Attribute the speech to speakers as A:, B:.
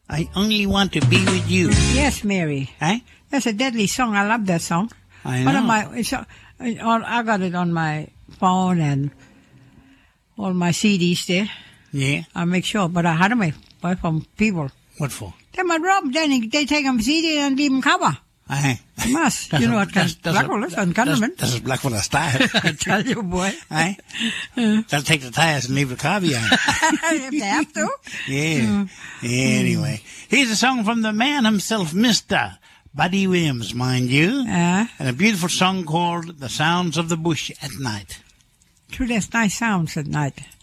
A: I only want to be with you.
B: Yes, Mary.
A: Eh?
B: That's a deadly song. I love that song.
A: I know.
B: I got it on my phone and all my CDs there.
A: Yeah.
B: I make sure, but I had them buy from people.
A: What for?
B: They might rob, then they take them CD and leave them cover.
A: Aye.
B: They must. You know what kind of Blackwell is on Gunnerman.
A: That's a Blackwell style.
B: I tell you, boy.
A: Aye. They'll take the tires and leave the car behind.
B: If they have to.
A: Yeah. Anyway, here's a song from the man himself, Mr. Buddy Williams, mind you. And a beautiful song called The Sounds of the Bush at Night.
B: True, there's nice sounds at night.